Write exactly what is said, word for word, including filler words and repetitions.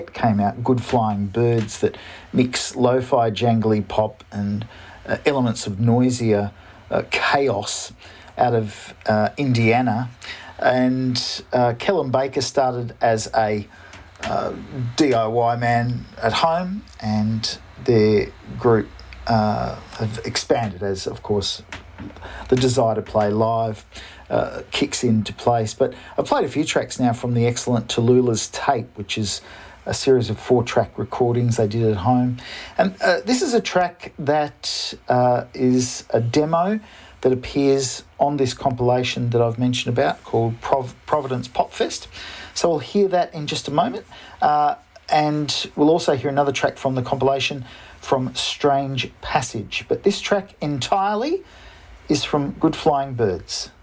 came out, Good Flying Birds, that mix lo-fi jangly pop and uh, elements of noisier uh, chaos out of uh, Indiana. And uh, Kellen Baker started as a uh, D I Y man at home, and their group uh, have expanded as, of course, the desire to play live uh, kicks into place. But I've played a few tracks now from the excellent Tallulah's Tape, which is a series of four-track recordings they did at home. And uh, this is a track that uh, is a demo that appears on this compilation that I've mentioned about called Prov- Providence Pop Fest. So we'll hear that in just a moment. Uh, and we'll also hear another track from the compilation from Strange Passage. But this track entirely is from Good Flying Birds.